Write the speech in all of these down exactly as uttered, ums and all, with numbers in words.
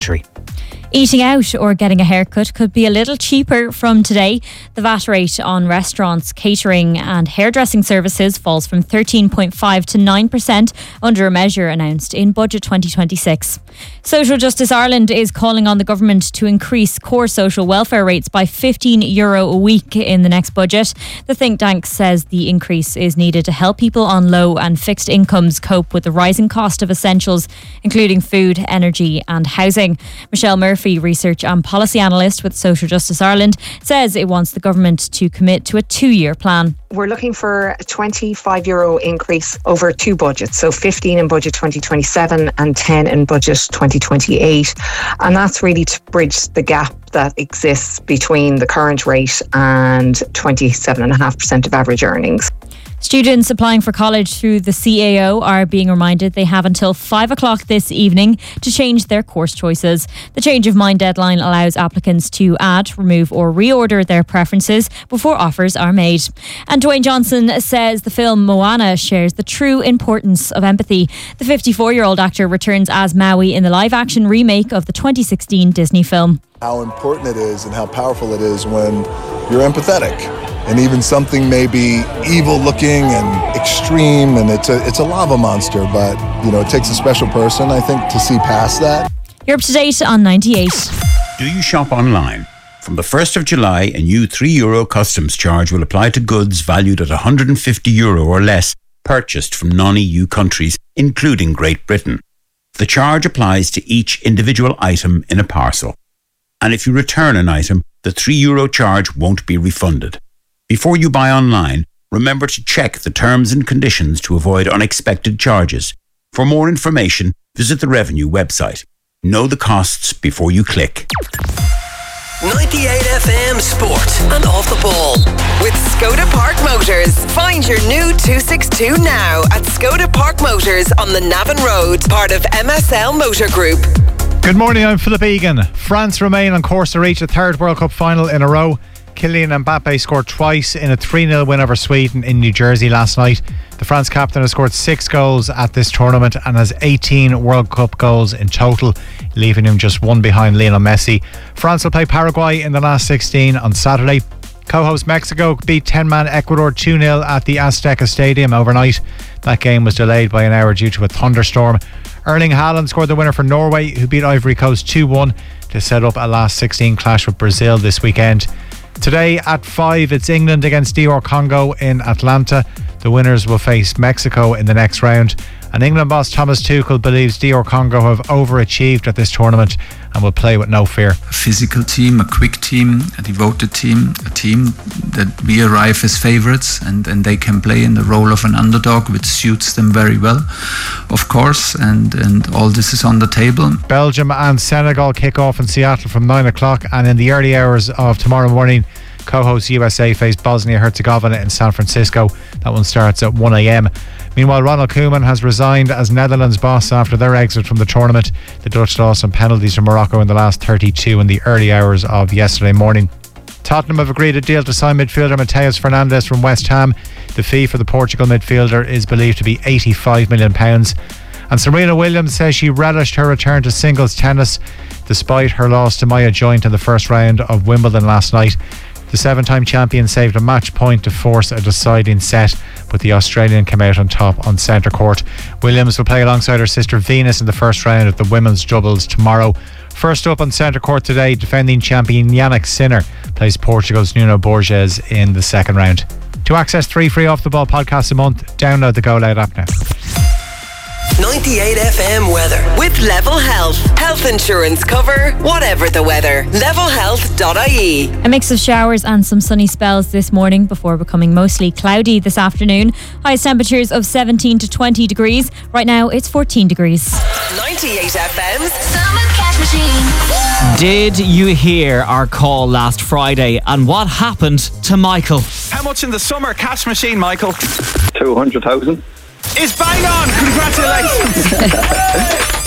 Eating out or getting a haircut could be a little cheaper from today. The V A T rate on restaurants, catering and hairdressing services falls from thirteen point five to nine percent under a measure announced in Budget twenty twenty-six. Social Justice Ireland is calling on the government to increase core social welfare rates by fifteen euro a week in the next budget. The think tank says the increase is needed to help people on low and fixed incomes cope with the rising cost of essentials, including food, energy and housing. Michelle Murphy, research and policy analyst with Social Justice Ireland, says it wants the government to commit to a two-year plan. We're looking for a twenty-five euro increase over two budgets, so fifteen in budget twenty twenty-seven and ten in budget twenty twenty-eight. And that's really to bridge the gap that exists between the current rate and twenty-seven point five percent of average earnings. Students applying for college through the C A O are being reminded they have until five o'clock this evening to change their course choices. The change of mind deadline allows applicants to add, remove or reorder their preferences before offers are made. And Dwayne Johnson says the film Moana shares the true importance of empathy. The fifty-four-year-old actor returns as Maui in the live-action remake of the twenty sixteen Disney film. How important it is and how powerful it is when you're empathetic. And even something may be evil looking and extreme and it's a it's a lava monster, but you know, it takes a special person, I think, to see past that. You're up to date on ninety-eight. Do you shop online? From the first of July, a new three euro customs charge will apply to goods valued at one hundred fifty euro or less purchased from non-E U countries, including Great Britain. The charge applies to each individual item in a parcel. And if you return an item, the three euro charge won't be refunded. Before you buy online, remember to check the terms and conditions to avoid unexpected charges. For more information, visit the Revenue website. Know the costs before you click. ninety-eight F M Sport and Off the Ball with Skoda Park Motors. Find your new two sixty-two now at Skoda Park Motors on the Navan Road, part of M S L Motor Group. Good morning, I'm Philip Egan. France remain on course to reach a third World Cup final in a row. Kylian Mbappe scored twice in a three nil win over Sweden in New Jersey last night. The France captain has scored six goals at this tournament and has eighteen World Cup goals in total, leaving him just one behind Lionel Messi. France will play Paraguay in the last sixteen on Saturday. Co-host Mexico beat ten-man Ecuador two nil at the Azteca Stadium overnight. That game was delayed by an hour due to a thunderstorm. Erling Haaland scored the winner for Norway, who beat Ivory Coast two one to set up a last sixteen clash with Brazil this weekend. Today at five, it's England against D R Congo in Atlanta. The winners will face Mexico in the next round. And England boss Thomas Tuchel believes D R Congo have overachieved at this tournament and will play with no fear. A physical team, a quick team, a devoted team, a team that we arrive as favourites and, and they can play in the role of an underdog, which suits them very well, of course, and, and all this is on the table. Belgium and Senegal kick off in Seattle from nine o'clock, and in the early hours of tomorrow morning, co-host U S A face Bosnia-Herzegovina in San Francisco. That one starts at one a.m. Meanwhile, Ronald Koeman has resigned as Netherlands boss after their exit from the tournament. The Dutch lost on penalties to Morocco in the last thirty-two in the early hours of yesterday morning. Tottenham have agreed a deal to sign midfielder Mateus Fernandes from West Ham. The fee for the Portugal midfielder is believed to be eighty-five million pounds. And Serena Williams says she relished her return to singles tennis despite her loss to Maya Joint in the first round of Wimbledon last night. The seven-time champion saved a match point to force a deciding set, but the Australian came out on top on centre court. Williams will play alongside her sister Venus in the first round of the women's doubles tomorrow. First up on centre court today, defending champion Yannick Sinner plays Portugal's Nuno Borges in the second round. To access three free Off the Ball podcasts a month, download the Go Loud app now. ninety-eight F M weather with Level Health. Health insurance cover, whatever the weather. level health dot I E. A mix of showers and some sunny spells this morning before becoming mostly cloudy this afternoon. Highest temperatures of seventeen to twenty degrees. Right now it's fourteen degrees. ninety-eight F M's Summer Cash Machine. Did you hear our call last Friday and what happened to Michael? How much in the Summer Cash Machine, Michael? two hundred thousand. Is bang on! Congratulations!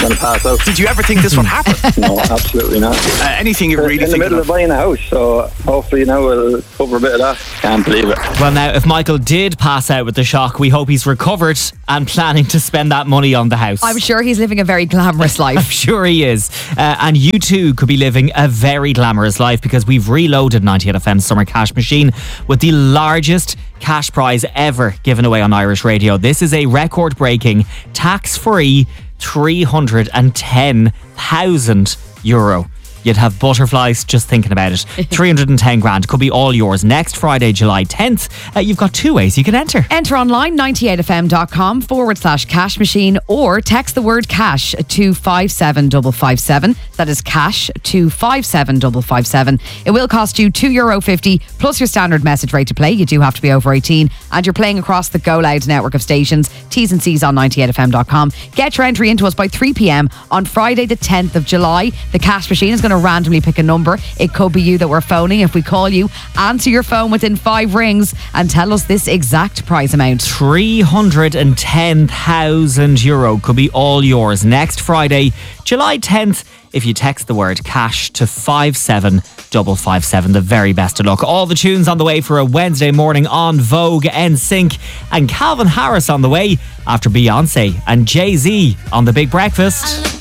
going to pass out. Did you ever think this would happen? No, absolutely not. Uh, anything you We're really in the think middle of? of buying a house, so hopefully now we'll cover a bit of that. Can't believe it. Well, now, if Michael did pass out with the shock, we hope he's recovered and planning to spend that money on the house. I'm sure he's living a very glamorous life. I'm sure he is. Uh, and you too could be living a very glamorous life, because we've reloaded ninety-eight F M's Summer Cash Machine with the largest cash prize ever given away on Irish radio. This is a record-breaking, tax-free three hundred ten thousand euro. You'd have butterflies just thinking about it. three hundred ten grand could be all yours. Next Friday, July tenth, uh, you've got two ways you can enter. Enter online, ninety-eight f m dot com forward slash cash machine, or text the word cash to five seven five five seven. That is cash to five seven five five seven. It will cost you two euro fifty plus your standard message rate to play. You do have to be over eighteen, and you're playing across the Go Loud network of stations. T's and C's on ninety-eight f m dot com. Get your entry into us by three p m on Friday the tenth of July. The cash machine is going to randomly pick a number. It could be you that we're phoning. If we call you, answer your phone within five rings and tell us this exact prize amount. three hundred ten thousand euro could be all yours next Friday, July tenth, if you text the word cash to five seven five five seven. The very best of luck. All the tunes on the way for a Wednesday morning on Vogue, N Sync, and Calvin Harris on the way after Beyonce and Jay-Z on The Big Breakfast.